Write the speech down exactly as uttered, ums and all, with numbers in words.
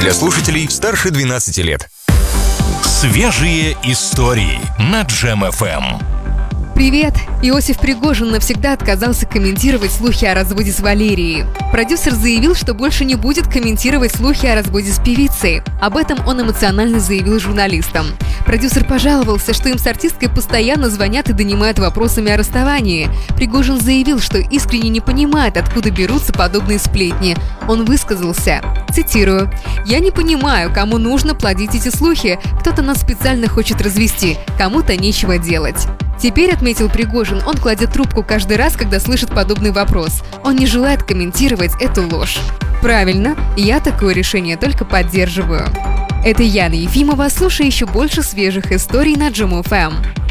Для слушателей старше двенадцати лет. Свежие истории на Джем эф эм. Привет! Иосиф Пригожин навсегда отказался комментировать слухи о разводе с Валерией. Продюсер заявил, что больше не будет комментировать слухи о разводе с певицей. Об этом он эмоционально заявил журналистам. Продюсер пожаловался, что им с артисткой постоянно звонят и донимают вопросами о расставании. Пригожин заявил, что искренне не понимает, откуда берутся подобные сплетни. Он высказался, цитирую: «Я не понимаю, кому нужно плодить эти слухи. Кто-то нас специально хочет развести, кому-то нечего делать». Теперь, отметил Пригожин, он кладет трубку каждый раз, когда слышит подобный вопрос. Он не желает комментировать эту ложь. Правильно, я такое решение только поддерживаю. Это Яна Ефимова. Слушай еще больше свежих историй на Джем эф эм.